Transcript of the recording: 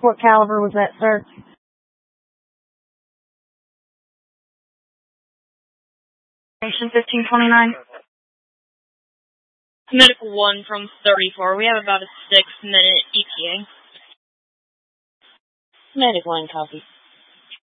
What caliber was that, sir? Station 1529. Medical 1 from 34. We have about a 6-minute ETA. Medical 1 copy.